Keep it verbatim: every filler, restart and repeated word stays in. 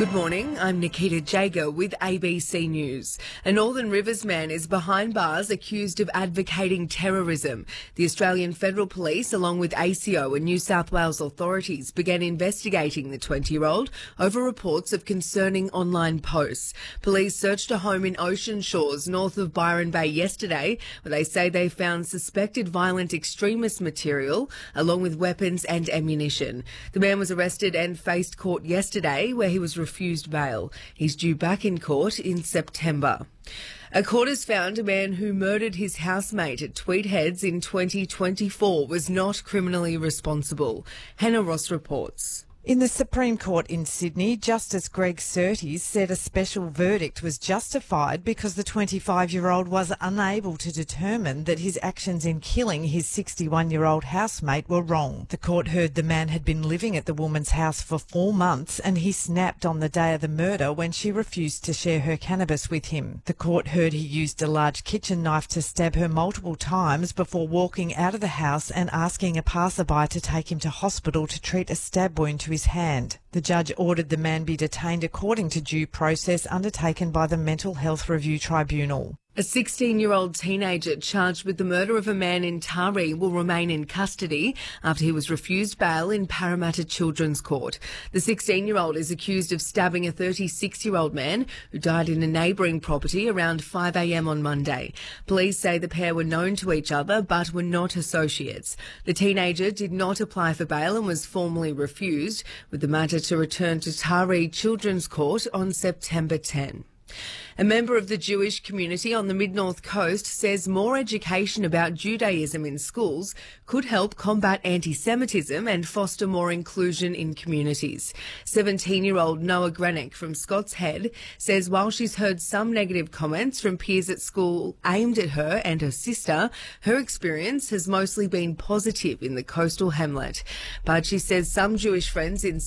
Good morning, I'm Nikita Jager with A B C News. A Northern Rivers man is behind bars accused of advocating terrorism. The Australian Federal Police, along with A C O and New South Wales authorities, began investigating the twenty-year-old over reports of concerning online posts. Police searched a home in Ocean Shores, north of Byron Bay yesterday, where they say they found suspected violent extremist material, along with weapons and ammunition. The man was arrested and faced court yesterday, where he was refused bail. He's due back in court in September. A court has found a man who murdered his housemate at Tweed Heads in twenty twenty-four was not criminally responsible. Hannah Ross reports. In the Supreme Court in Sydney, Justice Greg Surtees said a special verdict was justified because the twenty-five-year-old was unable to determine that his actions in killing his sixty-one-year-old housemate were wrong. The court heard the man had been living at the woman's house for four months and he snapped on the day of the murder when she refused to share her cannabis with him. The court heard he used a large kitchen knife to stab her multiple times before walking out of the house and asking a passerby to take him to hospital to treat a stab wound to his hand. The judge ordered the man be detained according to due process undertaken by the Mental Health Review Tribunal. A sixteen-year-old teenager charged with the murder of a man in Taree will remain in custody after he was refused bail in Parramatta Children's Court. The sixteen-year-old is accused of stabbing a thirty-six-year-old man who died in a neighbouring property around five a m on Monday. Police say the pair were known to each other but were not associates. The teenager did not apply for bail and was formally refused, with the matter to return to Taree Children's Court on September tenth. A member of the Jewish community on the Mid-North Coast says more education about Judaism in schools could help combat anti-Semitism and foster more inclusion in communities. seventeen-year-old Noah Granick from Scott's Head says while she's heard some negative comments from peers at school aimed at her and her sister, her experience has mostly been positive in the coastal hamlet. But she says some Jewish friends in